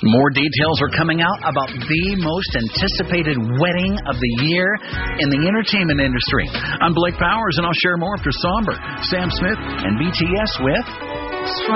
More details are coming out about the most anticipated wedding of the year in the entertainment industry. I'm Blake Powers, and I'll share more after Somber, Sam Smith, and BTS with